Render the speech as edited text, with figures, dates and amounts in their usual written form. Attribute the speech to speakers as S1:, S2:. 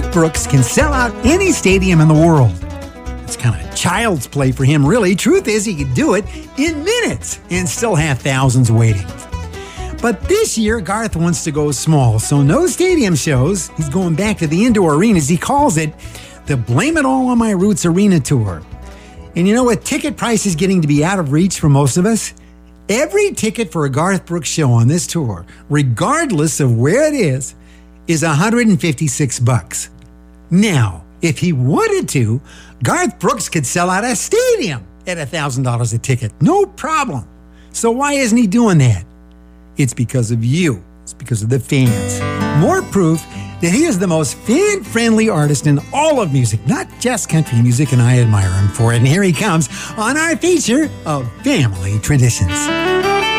S1: Garth Brooks can sell out any stadium in the world. It's kind of child's play for him, really. Truth is, he could do it in minutes and still have thousands waiting. But this year, Garth wants to go small, so no stadium shows. He's going back to the indoor arenas. He calls it the Blame It All on My Roots Arena Tour. And you know what? Ticket price is getting to be out of reach for most of us. Every ticket for a Garth Brooks show on this tour, regardless of where it is $156. Now, if he wanted to, Garth Brooks could sell out a stadium at $1,000 a ticket. No problem. So why isn't he doing that? It's because of you. It's because of the fans. More proof that he is the most fan-friendly artist in all of music, not just country music, and I admire him for it. And here he comes on our feature of Family Traditions.